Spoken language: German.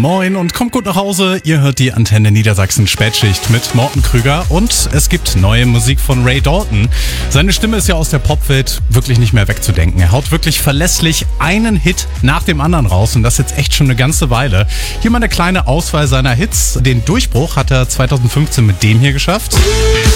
Moin und kommt gut nach Hause. Ihr hört die Antenne Niedersachsen Spätschicht mit Morten Krüger und es gibt neue Musik von Ray Dalton. Seine Stimme ist ja aus der Popwelt wirklich nicht mehr wegzudenken. Er haut wirklich verlässlich einen Hit nach dem anderen raus und das jetzt echt schon eine ganze Weile. Hier mal eine kleine Auswahl seiner Hits. Den Durchbruch hat er 2015 mit dem hier geschafft.